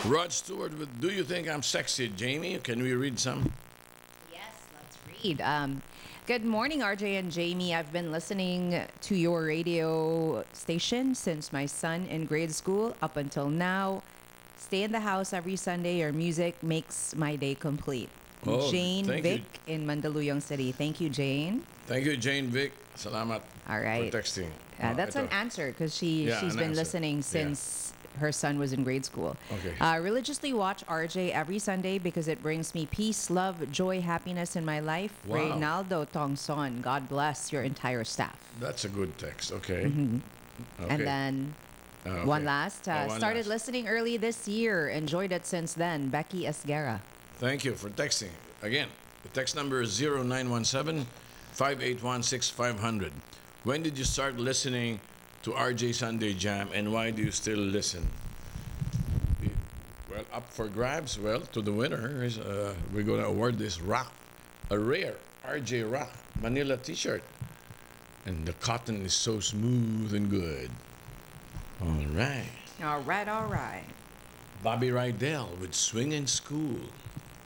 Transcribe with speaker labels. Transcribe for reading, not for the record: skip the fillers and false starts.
Speaker 1: Rod Stewart with Do You Think I'm Sexy, Jamie? Can we read some?
Speaker 2: Yes, let's read. Good morning, RJ and Jamie. I've been listening to your radio station since my son in grade school up until now. Stay in the house every Sunday. Your music makes my day complete.
Speaker 1: Oh,
Speaker 2: Jane
Speaker 1: thank
Speaker 2: Vic
Speaker 1: you.
Speaker 2: in Mandaluyong City. Thank you, Jane.
Speaker 1: Thank you, Jane Vic. Salamat
Speaker 2: All
Speaker 1: for
Speaker 2: right.
Speaker 1: texting.
Speaker 2: That's
Speaker 1: Ito.
Speaker 2: an answer because
Speaker 1: Yeah,
Speaker 2: she's
Speaker 1: an
Speaker 2: been
Speaker 1: answer.
Speaker 2: listening
Speaker 1: Yeah.
Speaker 2: since her son was in grade school.
Speaker 1: Okay.
Speaker 2: Religiously watch RJ every Sunday because it brings me peace, love, joy, happiness in my life.
Speaker 1: Wow.
Speaker 2: Reynaldo Tongson. God bless your entire staff.
Speaker 1: That's a good text. Okay. Okay.
Speaker 2: And then
Speaker 1: Okay.
Speaker 2: one last.
Speaker 1: One
Speaker 2: Started
Speaker 1: last.
Speaker 2: listening early this year. Enjoyed it since then. Becky Esguerra.
Speaker 1: Thank you for texting. Again, the text number is 0917 581 6500. When did you start listening to RJ Sunday Jam and why do you still listen? Well, up for grabs. Well, to the winner is we're going to award this rock, a rare RJ Rock Manila T-shirt, and the cotton is so smooth and good. All right,
Speaker 2: All right, all right.
Speaker 1: Bobby Rydell with "Swingin' School."